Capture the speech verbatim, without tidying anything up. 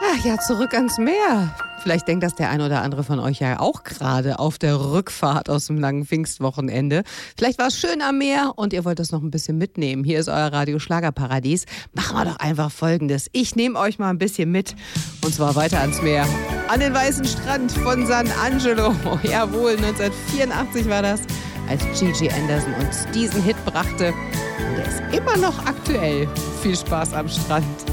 ja, zurück ans Meer. Vielleicht denkt das der ein oder andere von euch ja auch gerade auf der Rückfahrt aus dem langen Pfingstwochenende. Vielleicht war es schön am Meer und ihr wollt das noch ein bisschen mitnehmen. Hier ist euer Radio Schlagerparadies. Machen wir doch einfach Folgendes. Ich nehme euch mal ein bisschen mit und zwar weiter ans Meer. An den weißen Strand von San Angelo. Jawohl, neunzehnhundertvierundachtzig war das, als Gigi Anderson uns diesen Hit brachte. Und der ist immer noch aktuell. Viel Spaß am Strand.